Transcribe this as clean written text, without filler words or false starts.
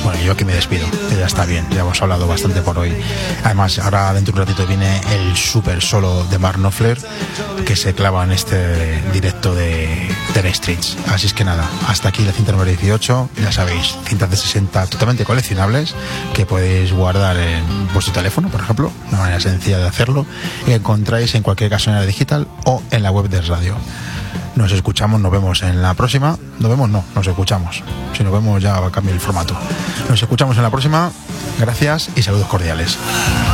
Bueno, yo aquí me despido, que ya está bien, ya hemos hablado bastante por hoy. Además, ahora dentro de un ratito viene el super solo de Mark Knopfler, que se clava en este directo de Dire Straits. Así es que nada, hasta aquí la cinta número 18. Ya sabéis, cintas de 60 totalmente coleccionables que podéis guardar en vuestro teléfono, por ejemplo, una manera sencilla de hacerlo, y encontráis en cualquier gasolinera digital o en la web de Radio. Nos escuchamos, nos vemos en la próxima. Nos escuchamos. Si nos vemos ya va a cambiar el formato. Nos escuchamos en la próxima. Gracias y saludos cordiales.